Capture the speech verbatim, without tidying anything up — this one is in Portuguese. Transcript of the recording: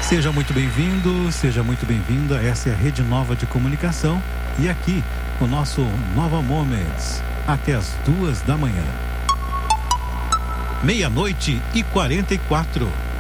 Seja muito bem-vindo, seja muito bem-vinda. Essa é a Rede Nova de Comunicação e aqui o nosso Nova Moments, até as duas da manhã. Meia-noite e quarenta e quatro.